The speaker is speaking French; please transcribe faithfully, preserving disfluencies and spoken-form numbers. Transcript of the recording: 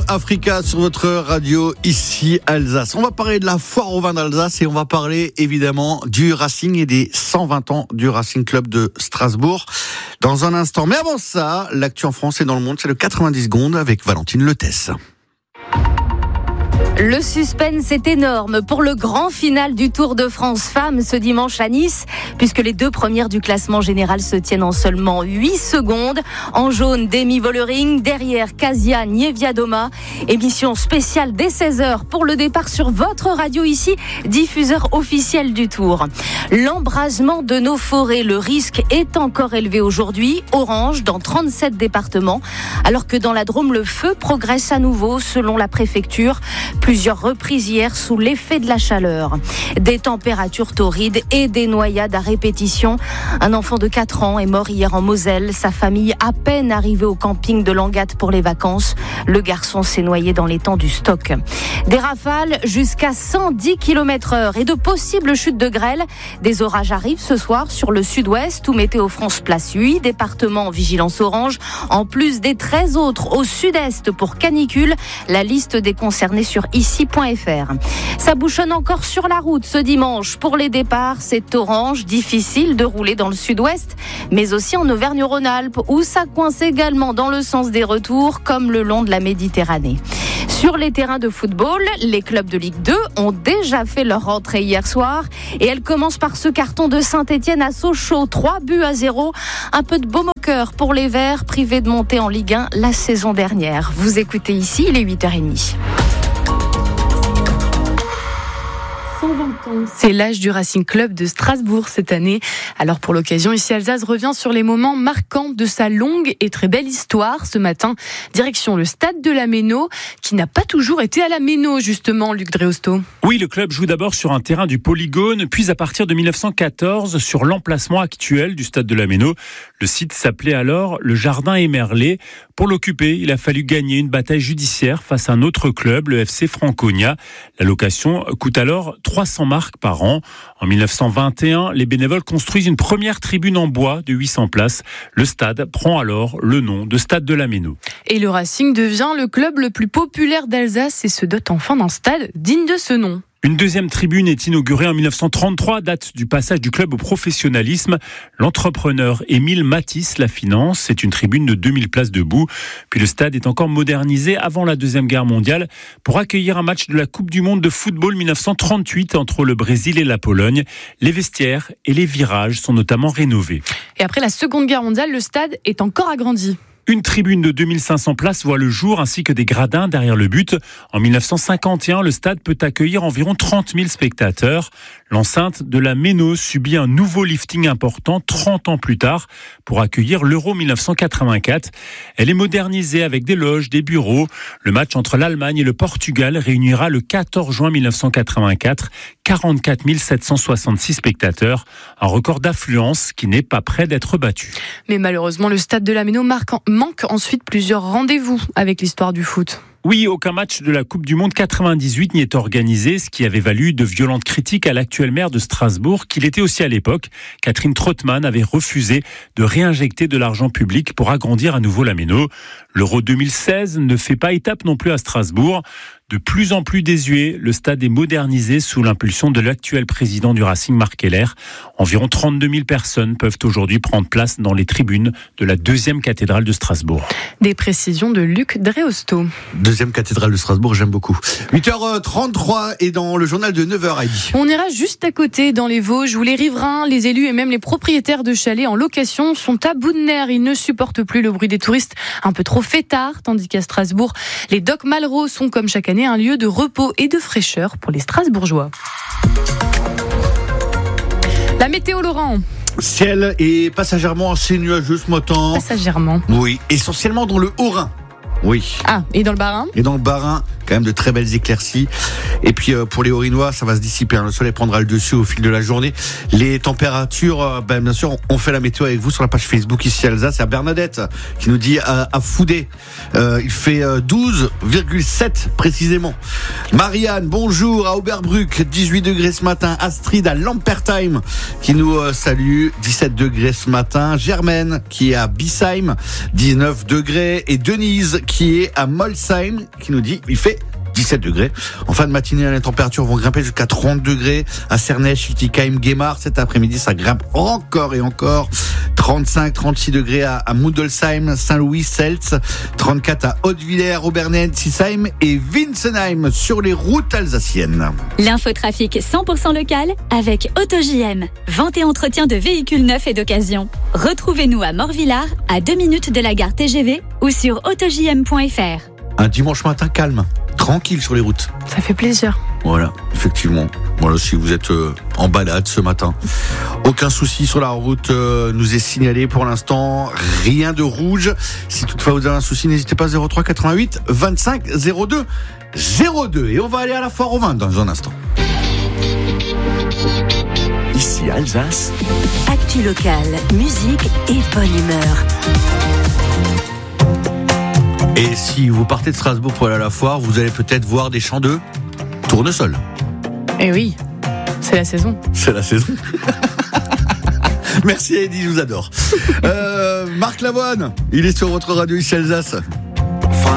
Africa sur votre radio ici Alsace. On va parler de la foire au vin d'Alsace et on va parler évidemment du Racing et des cent vingt ans du Racing Club de Strasbourg dans un instant. Mais avant ça, l'actu en France et dans le monde, c'est le quatre-vingt-dix secondes avec Valentine Letesse. Le suspense est énorme pour le grand final du Tour de France Femmes ce dimanche à Nice, puisque les deux premières du classement général se tiennent en seulement huit secondes. En jaune, Demi Vollering, derrière Kasia Niewiadoma. Émission spéciale dès seize heures pour le départ sur votre radio ici, diffuseur officiel du Tour. L'embrasement de nos forêts, le risque est encore élevé aujourd'hui, orange dans trente-sept départements, alors que dans la Drôme, le feu progresse à nouveau selon la préfecture. Plusieurs reprises hier sous l'effet de la chaleur. Des températures torrides et des noyades à répétition. Un enfant de quatre ans est mort hier en Moselle. Sa famille à peine arrivée au camping de Langat pour les vacances. Le garçon s'est noyé dans l'étang du Stock. Des rafales jusqu'à cent dix kilomètres heure et de possibles chutes de grêle. Des orages arrivent ce soir sur le sud-ouest où Météo France place huit départements en vigilance orange. En plus des treize autres au sud-est pour canicule. La liste des concernés sur ici point f r. Ça bouchonne encore sur la route ce dimanche. Pour les départs, c'est orange, difficile de rouler dans le sud-ouest, mais aussi en Auvergne-Rhône-Alpes, où ça coince également dans le sens des retours, comme le long de la Méditerranée. Sur les terrains de football, les clubs de Ligue deux ont déjà fait leur rentrée hier soir et elle commence par ce carton de Saint-Etienne à Sochaux, trois buts à zéro. Un peu de baume au cœur pour les Verts, privés de monter en Ligue un la saison dernière. Vous écoutez ici, il est huit heures trente. C'est l'âge du Racing Club de Strasbourg cette année. Alors pour l'occasion, ici Alsace revient sur les moments marquants de sa longue et très belle histoire. Ce matin, direction le stade de la Méno, qui n'a pas toujours été à la Méno justement, Luc Dreosto. Oui, le club joue d'abord sur un terrain du Polygone, puis à partir de dix-neuf cent quatorze sur l'emplacement actuel du stade de la Méno. Le site s'appelait alors le Jardin Émerlé. Pour l'occuper, il a fallu gagner une bataille judiciaire face à un autre club, le F C Franconia. La location coûte alors trois cents marques par an. En dix-neuf cent vingt et un, les bénévoles construisent une première tribune en bois de huit cents places. Le stade prend alors le nom de Stade de la Méno. Et le Racing devient le club le plus populaire d'Alsace et se dote enfin d'un stade digne de ce nom. Une deuxième tribune est inaugurée en dix-neuf cent trente-trois, date du passage du club au professionnalisme. L'entrepreneur Émile Matisse la finance. C'est une tribune de deux mille places debout. Puis le stade est encore modernisé avant la Deuxième Guerre mondiale pour accueillir un match de la Coupe du Monde de football dix-neuf cent trente-huit entre le Brésil et la Pologne. Les vestiaires et les virages sont notamment rénovés. Et après la Seconde Guerre mondiale, le stade est encore agrandi. Une tribune de deux mille cinq cents places voit le jour ainsi que des gradins derrière le but. En dix-neuf cent cinquante et un, le stade peut accueillir environ trente mille spectateurs. L'enceinte de la Méno subit un nouveau lifting important trente ans plus tard pour accueillir l'Euro dix-neuf cent quatre-vingt-quatre. Elle est modernisée avec des loges, des bureaux. Le match entre l'Allemagne et le Portugal réunira le quatorze juin dix-neuf cent quatre-vingt-quatre quarante-quatre mille sept cent soixante-six spectateurs. Un record d'affluence qui n'est pas près d'être battu. Mais malheureusement, le stade de la Méno marque manque ensuite plusieurs rendez-vous avec l'histoire du foot. Oui, aucun match de la Coupe du Monde quatre-vingt-dix-huit n'y est organisé, ce qui avait valu de violentes critiques à l'actuel maire de Strasbourg, qu'il était aussi à l'époque. Catherine Trottmann avait refusé de réinjecter de l'argent public pour agrandir à nouveau la Méno. L'Euro deux mille seize ne fait pas étape non plus à Strasbourg. De plus en plus désuet, le stade est modernisé sous l'impulsion de l'actuel président du Racing, Marc Keller. Environ trente-deux mille personnes peuvent aujourd'hui prendre place dans les tribunes de la deuxième cathédrale de Strasbourg. Des précisions de Luc Dreosto. Deuxième cathédrale de Strasbourg, j'aime beaucoup. huit heures trente-trois et dans le journal de neuf heures, Heidi. On ira juste à côté, dans les Vosges, où les riverains, les élus et même les propriétaires de chalets en location sont à bout de nerfs. Ils ne supportent plus le bruit des touristes un peu trop fêtards, tandis qu'à Strasbourg, les docks Malraux sont comme chaque année un lieu de repos et de fraîcheur pour les Strasbourgeois. La météo, Laurent. Ciel est passagèrement assez nuageux ce matin. Passagèrement. Oui, essentiellement dans le Haut-Rhin. Oui. Ah, et dans le Bas-Rhin ? Et dans le Bas-Rhin, quand même de très belles éclaircies. Et puis euh, pour les Orinois, ça va se dissiper. Hein. Le soleil prendra le dessus au fil de la journée. Les températures, euh, ben, bien sûr, on fait la météo avec vous sur la page Facebook ici Alsace. C'est à Bernadette qui nous dit à, à Foudé, euh, il fait euh, douze virgule sept précisément. Marianne, bonjour à Oberbruck, dix-huit degrés ce matin. Astrid à Lampertheim qui nous euh, salue, dix-sept degrés ce matin. Germaine qui est à Bissheim, dix-neuf degrés. Et Denise qui est à Molsheim qui nous dit il fait dix-sept degrés. En fin de matinée, les températures vont grimper jusqu'à trente degrés à Cernay, Schiltigheim, Guémar. Cet après-midi, ça grimpe encore et encore. trente-cinq, trente-six degrés à, à Mundelsheim, Saint-Louis, Seltz. trente-quatre à Hautevillers, Obernai, Sisheim et Winsenheim sur les routes alsaciennes. L'infotrafic cent pour cent local avec AutoJM. Vente et entretien de véhicules neufs et d'occasion. Retrouvez-nous à Morvillard, à deux minutes de la gare T G V ou sur auto j m point f r. Un dimanche matin calme, tranquille sur les routes. Ça fait plaisir. Voilà, effectivement. Voilà, si vous êtes euh, en balade ce matin, aucun souci sur la route euh, nous est signalé pour l'instant. Rien de rouge. Si toutefois vous avez un souci, n'hésitez pas zéro trois quatre-vingt-huit vingt-cinq zéro deux zéro deux. Et on va aller à la foire aux vins dans un instant. Ici Alsace. Actu locale, musique et bonne humeur. Et si vous partez de Strasbourg pour aller à la foire, vous allez peut-être voir des champs de tournesol. Eh oui, c'est la saison. C'est la saison. Merci Eddie, je vous adore. Euh, Marc Lavoine, il est sur votre radio ici Alsace.